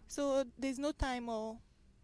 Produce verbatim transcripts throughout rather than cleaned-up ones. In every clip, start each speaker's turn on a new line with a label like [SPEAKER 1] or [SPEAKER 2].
[SPEAKER 1] So there's no time or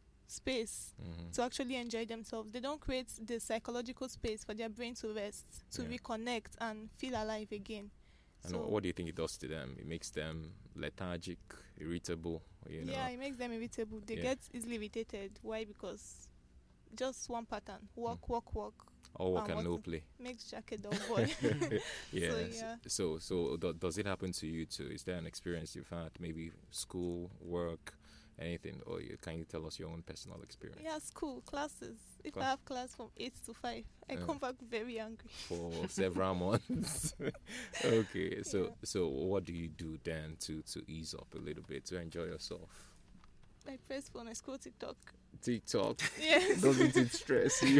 [SPEAKER 1] space
[SPEAKER 2] Mm-hmm.
[SPEAKER 1] to actually enjoy themselves. They don't create the psychological space for their brain to rest, to
[SPEAKER 2] Yeah.
[SPEAKER 1] reconnect and feel alive again.
[SPEAKER 2] And
[SPEAKER 1] So
[SPEAKER 2] what do you think it does to them? It makes them lethargic, irritable, you know.
[SPEAKER 1] yeah, it makes them irritable. They
[SPEAKER 2] Yeah.
[SPEAKER 1] get easily irritated. Why? Because just one pattern: work,
[SPEAKER 2] Mm.
[SPEAKER 1] work, work.
[SPEAKER 2] All work
[SPEAKER 1] and
[SPEAKER 2] and no
[SPEAKER 1] what
[SPEAKER 2] play.
[SPEAKER 1] Makes Jack a dull boy.
[SPEAKER 2] Yeah.
[SPEAKER 1] So,
[SPEAKER 2] s-
[SPEAKER 1] yeah.
[SPEAKER 2] So, so do, does it happen to you too? Is there an experience you've had? Maybe school, work, anything, or you, can you tell us your own personal experience?
[SPEAKER 1] Yeah, school, classes. If
[SPEAKER 2] Class.
[SPEAKER 1] I have class from eight to five, I
[SPEAKER 2] Yeah.
[SPEAKER 1] come back very angry.
[SPEAKER 2] For several months. Okay. So,
[SPEAKER 1] Yeah.
[SPEAKER 2] so what do you do then to to ease up a little bit to enjoy yourself?
[SPEAKER 1] I press phone, I scroll TikTok.
[SPEAKER 2] TikTok.
[SPEAKER 1] Yes.
[SPEAKER 2] Doesn't it stress you?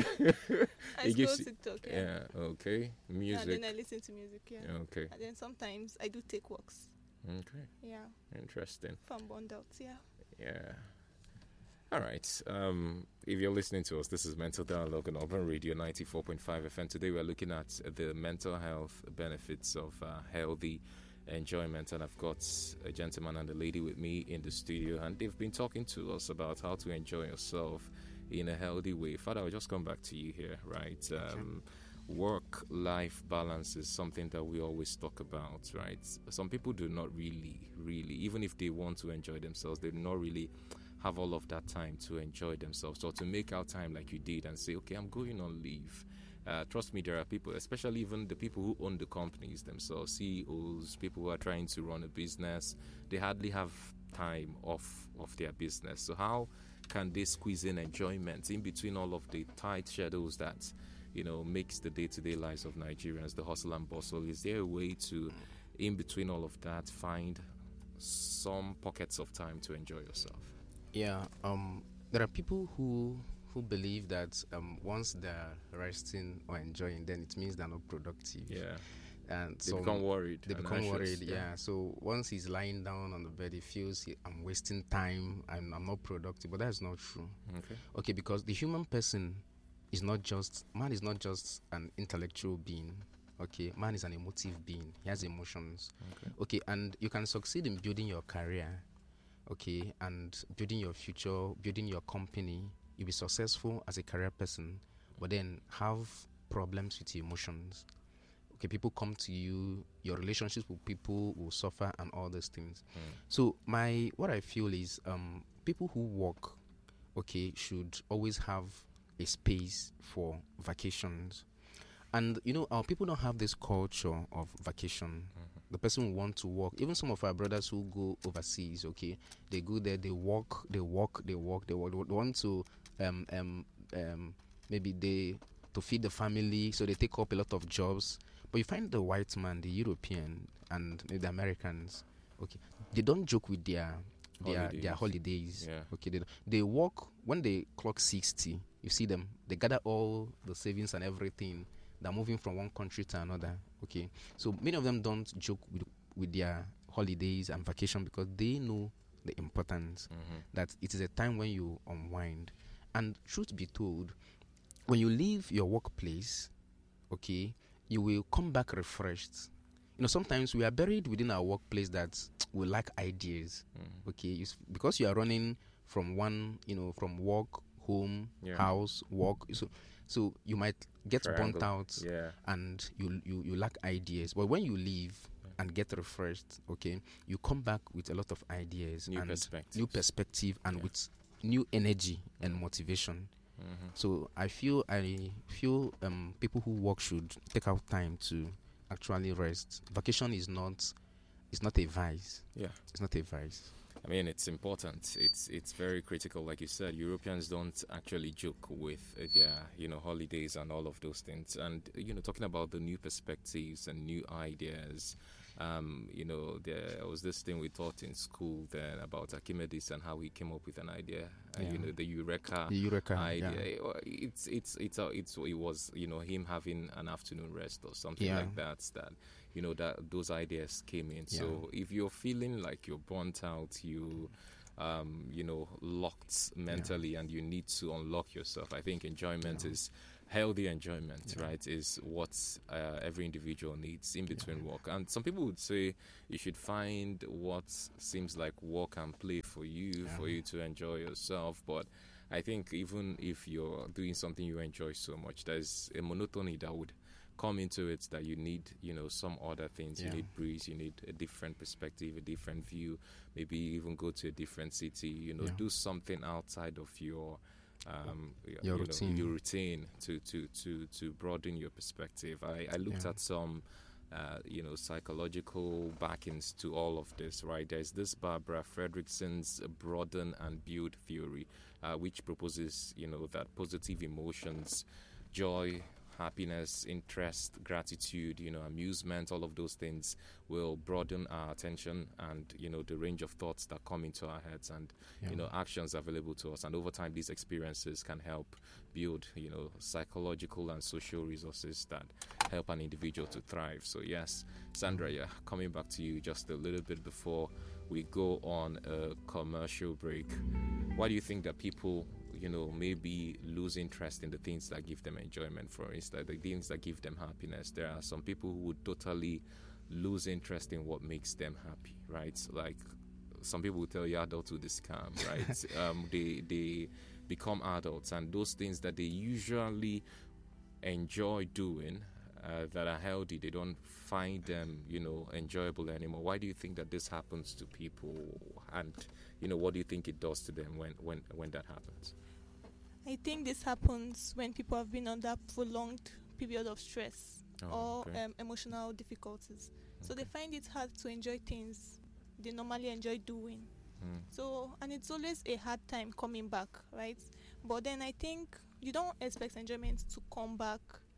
[SPEAKER 1] I
[SPEAKER 2] It
[SPEAKER 1] scroll
[SPEAKER 2] gives you-
[SPEAKER 1] TikTok, yeah.
[SPEAKER 2] Yeah. Okay.
[SPEAKER 1] And
[SPEAKER 2] Music.
[SPEAKER 1] then I listen to music, yeah.
[SPEAKER 2] Okay.
[SPEAKER 1] And then sometimes I do take walks.
[SPEAKER 2] Okay.
[SPEAKER 1] Yeah.
[SPEAKER 2] Interesting.
[SPEAKER 1] From bundles, yeah.
[SPEAKER 2] Yeah. All right. Um, if you're listening to us, this is Mental Dialogue on Urban Radio ninety-four point five F M. Today we're looking at the mental health benefits of uh, healthy enjoyment. And I've got a gentleman and a lady with me in the studio, and they've been talking to us about how to enjoy yourself in a healthy way. Father, I'll just come back to you here, right? Um, Work-life balance is something that we always talk about, right? Some people do not really, really, even if they want to enjoy themselves, they do not really have all of that time to enjoy themselves or to make out time like you did and say, okay, I'm going on leave. Uh, trust me, there are people, especially even the people who own the companies themselves, C E Os, people who are trying to run a business, they hardly have time off of their business. So how can they squeeze in enjoyment in between all of the tight schedules that, you know, makes the day-to-day lives of Nigerians, the hustle and bustle? Is there a way to, in between all of that, find some pockets of time to enjoy yourself?
[SPEAKER 3] Yeah, um, there are people who who believe that um, once they're resting or enjoying, then it means they're not productive.
[SPEAKER 2] Yeah.
[SPEAKER 3] And
[SPEAKER 2] They
[SPEAKER 3] so
[SPEAKER 2] become worried.
[SPEAKER 3] They
[SPEAKER 2] and
[SPEAKER 3] become
[SPEAKER 2] anxious,
[SPEAKER 3] worried, yeah. So once he's lying down on the bed, he feels he, I'm wasting time, I'm, I'm not productive. But that's not true.
[SPEAKER 2] Okay.
[SPEAKER 3] Okay, because the human person is not just, man is not just an intellectual being. Okay, man is an emotive being. He has emotions.
[SPEAKER 2] Okay.
[SPEAKER 3] Okay, and you can succeed in building your career, okay, and building your future, building your company. You'll be successful as a career person, but then have problems with your emotions. Okay, people come to you, your relationships with people will suffer and all those things.
[SPEAKER 2] Mm.
[SPEAKER 3] So my what I feel is um people who work, okay, should always have a space for vacations. And you know, our people don't have this culture of vacation.
[SPEAKER 2] Mm-hmm.
[SPEAKER 3] The person will want to work. Even some of our brothers who go overseas, okay, they go there, they walk, they walk, they walk, they walk. They want to um um um maybe they to feed the family, so they take up a lot of jobs. But you find the white man, the European, and maybe the Americans, okay, they don't joke with their their
[SPEAKER 2] Holidays.
[SPEAKER 3] their holidays.
[SPEAKER 2] Yeah.
[SPEAKER 3] Okay, they they work when they clock sixty. You see them, they gather all the savings and everything. They're moving from one country to another. Okay, so many of them don't joke with with their holidays and vacation because they know the importance
[SPEAKER 2] Mm-hmm.
[SPEAKER 3] that it is a time when you unwind. And truth be told, when you leave your workplace, okay, you will come back refreshed. You know, sometimes we are buried within our workplace that we lack ideas.
[SPEAKER 2] Mm.
[SPEAKER 3] Okay, you, s- because you are running from one, you know, from work, home,
[SPEAKER 2] Yeah.
[SPEAKER 3] house, work. So, so you might get burnt
[SPEAKER 2] Triangle.
[SPEAKER 3] out
[SPEAKER 2] Yeah.
[SPEAKER 3] and you, you you lack ideas. But when you leave
[SPEAKER 2] Yeah.
[SPEAKER 3] and get refreshed, okay, you come back with a lot of ideas,
[SPEAKER 2] New
[SPEAKER 3] and
[SPEAKER 2] perspectives.
[SPEAKER 3] new perspective, and
[SPEAKER 2] Yeah.
[SPEAKER 3] with new energy and
[SPEAKER 2] Mm.
[SPEAKER 3] motivation.
[SPEAKER 2] Mm-hmm.
[SPEAKER 3] So I feel I feel um people who work should take out time to actually rest. Vacation is not it's not a vice.
[SPEAKER 2] Yeah.
[SPEAKER 3] It's not a vice.
[SPEAKER 2] I mean, it's important. It's it's very critical. Like you said, Europeans don't actually joke with uh, their, you know, holidays and all of those things. And, you know, talking about the new perspectives and new ideas, um, you know, there was this thing we taught in school then about Archimedes and how he came up with an idea. Uh,
[SPEAKER 3] Yeah.
[SPEAKER 2] You know, the Eureka
[SPEAKER 3] The Eureka
[SPEAKER 2] idea.
[SPEAKER 3] yeah.
[SPEAKER 2] It's it's it's uh, it's it was, you know, him having an afternoon rest or something
[SPEAKER 3] Yeah.
[SPEAKER 2] like that. That you know that those ideas came in. So if you're feeling like you're burnt out, you um, you know, locked mentally, and you need to unlock yourself, I think enjoyment
[SPEAKER 3] Yeah.
[SPEAKER 2] is healthy enjoyment,
[SPEAKER 3] Yeah.
[SPEAKER 2] right, is what uh, every individual needs in between work. And some people would say you should find what seems like work and play for you,
[SPEAKER 3] Yeah.
[SPEAKER 2] for you to enjoy yourself. But I think even if you're doing something you enjoy so much, there's a monotony that would come into it, that you need, you know, some other things.
[SPEAKER 3] Yeah.
[SPEAKER 2] You need breeze, you need a different perspective, a different view, maybe even go to a different city, you know,
[SPEAKER 3] Yeah.
[SPEAKER 2] do something outside of your um y-
[SPEAKER 3] Your
[SPEAKER 2] you
[SPEAKER 3] routine.
[SPEAKER 2] know, your routine to to to to broaden your perspective. I I looked
[SPEAKER 3] Yeah.
[SPEAKER 2] at some uh, you know, psychological backings to all of this, right? There's this Barbara Fredrickson's broaden and build theory, uh, which proposes, you know, that positive emotions, joy, happiness, interest, gratitude, you know, amusement, all of those things will broaden our attention and, you know, the range of thoughts that come into our heads and,
[SPEAKER 3] Yeah.
[SPEAKER 2] you know, actions available to us. And over time, these experiences can help build, you know, psychological and social resources that help an individual to thrive. So, yes, Sandra, yeah, coming back to you just a little bit before we go on a commercial break. Why do you think that people, you know, maybe lose interest in the things that give them enjoyment? For instance, the things that give them happiness. There are some people who would totally lose interest in what makes them happy, right? Like some people will tell you adulthood is scam, right? um, they they become adults, and those things that they usually enjoy doing, uh, that are healthy, they don't find them, you know, enjoyable anymore. Why do you think that this happens to people? And, you know, what do you think it does to them when when when that happens?
[SPEAKER 1] I think this happens when people have been under prolonged period of stress
[SPEAKER 2] Oh,
[SPEAKER 1] or
[SPEAKER 2] okay.
[SPEAKER 1] um, emotional difficulties. So they
[SPEAKER 2] Okay.
[SPEAKER 1] find it hard to enjoy things they normally enjoy doing.
[SPEAKER 2] Mm.
[SPEAKER 1] So, and it's always a hard time coming back, right? But then I think you don't expect enjoyment to come back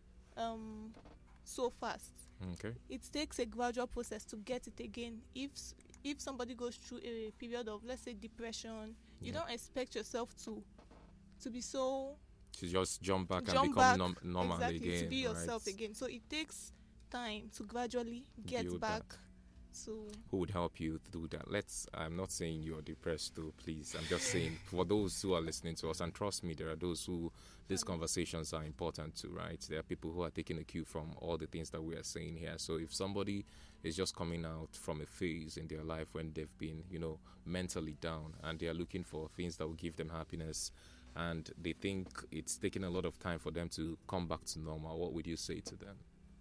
[SPEAKER 1] um, so fast.
[SPEAKER 2] Okay.
[SPEAKER 1] It takes a gradual process to get it again. If s- if somebody goes through a period of, let's say, depression, you
[SPEAKER 2] Yeah.
[SPEAKER 1] don't expect yourself to to be so
[SPEAKER 2] To just jump back and
[SPEAKER 1] jump
[SPEAKER 2] become
[SPEAKER 1] back
[SPEAKER 2] nom- normal
[SPEAKER 1] exactly
[SPEAKER 2] again.
[SPEAKER 1] to be yourself
[SPEAKER 2] right?
[SPEAKER 1] again. So it takes time to gradually get
[SPEAKER 2] Build
[SPEAKER 1] back
[SPEAKER 2] back.
[SPEAKER 1] to
[SPEAKER 2] Who would help you do that? Let's. I'm not saying you're depressed, though. Please, I'm just saying for those who are listening to us, and trust me, there are those who these conversations are important to. Right? There are people who are taking a cue from all the things that we are saying here. So if somebody is just coming out from a phase in their life when they've been, you know, mentally down, and they are looking for things that will give them happiness, and they think it's taking a lot of time for them to come back to normal, what would you say to them?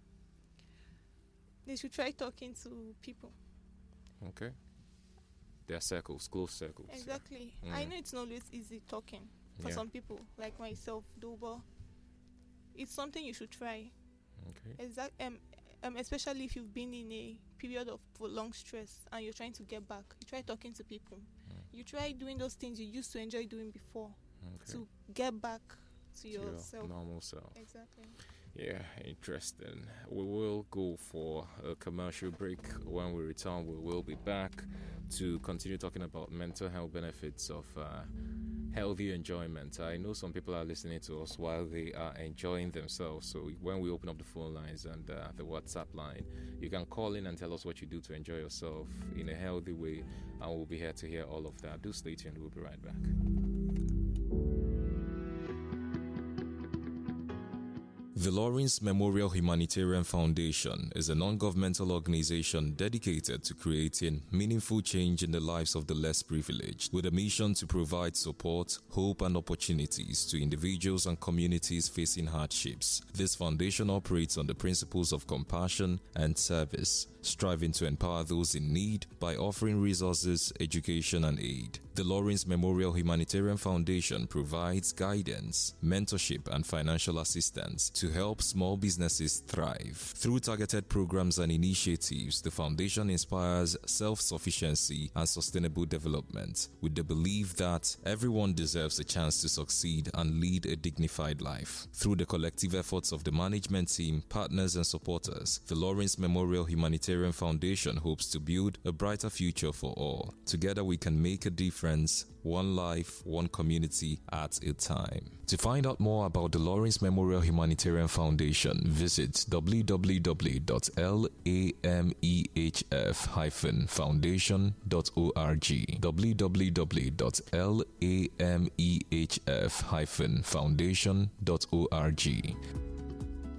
[SPEAKER 1] they should try talking to people.
[SPEAKER 2] Okay. Their circles, close circles. yeah.
[SPEAKER 1] Exactly. I
[SPEAKER 2] Mm.
[SPEAKER 1] know it's not always easy talking for
[SPEAKER 2] Yeah.
[SPEAKER 1] some people, like myself, though, but it's something you should try.
[SPEAKER 2] Okay.
[SPEAKER 1] Exact, um, um, especially if you've been in a period of prolonged stress and you're trying to get back. You try talking to people.
[SPEAKER 2] Mm.
[SPEAKER 1] You try doing those things you used to enjoy doing before
[SPEAKER 2] Okay.
[SPEAKER 1] to get back to
[SPEAKER 2] To your
[SPEAKER 1] yourself.
[SPEAKER 2] normal self.
[SPEAKER 1] Exactly.
[SPEAKER 2] Yeah, interesting. We will go for a commercial break. When we return, we will be back to continue talking about mental health benefits of uh, healthy enjoyment. I know some people are listening to us while they are enjoying themselves. So when we open up the phone lines and uh, the WhatsApp line, you can call in and tell us what you do to enjoy yourself in a healthy way, and we'll be here to hear all of that. Do stay tuned. We'll be right back. The Lawrence Memorial Humanitarian Foundation is a non-governmental organization dedicated to creating meaningful change in the lives of the less privileged, with a mission to provide support, hope, and opportunities to individuals and communities facing hardships. This foundation operates on the principles of compassion and service, striving to empower those in need by offering resources, education, and aid. The Lawrence Memorial Humanitarian Foundation provides guidance, mentorship, and financial assistance to help small businesses thrive. Through targeted programs and initiatives, the foundation inspires self-sufficiency and sustainable development with the belief that everyone deserves a chance to succeed and lead a dignified life. Through the collective efforts of the management team, partners, and supporters, the Lawrence Memorial Humanitarian Foundation hopes to build a brighter future for all. Together we can make a difference difference, one life, one community at a time. To find out more about the Lawrence Memorial Humanitarian Foundation, visit w w w dot lamehf dash foundation dot org. w w w dot lamehf dash foundation dot org.